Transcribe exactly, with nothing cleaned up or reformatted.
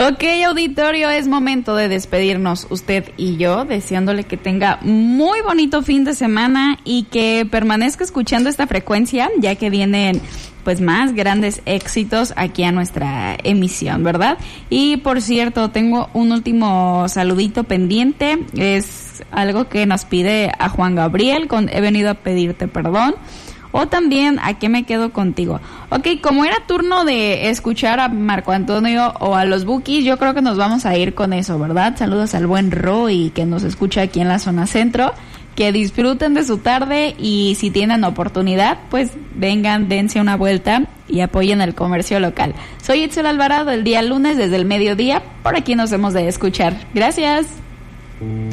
Ok, auditorio, es momento de despedirnos usted y yo, deseándole que tenga muy bonito fin de semana y que permanezca escuchando esta frecuencia, ya que vienen pues más grandes éxitos aquí a nuestra emisión, ¿verdad? Y por cierto, tengo un último saludito pendiente, es algo que nos pide a Juan Gabriel con He venido a pedirte perdón. O también, ¿a qué me quedo contigo? Ok, como era turno de escuchar a Marco Antonio o a los Bukis, yo creo que nos vamos a ir con eso, ¿verdad? Saludos al buen Roy, que nos escucha aquí en la zona centro. Que disfruten de su tarde y si tienen oportunidad, pues vengan, dense una vuelta y apoyen el comercio local. Soy Itzel Alvarado, el día lunes desde el mediodía. Por aquí nos hemos de escuchar. Gracias.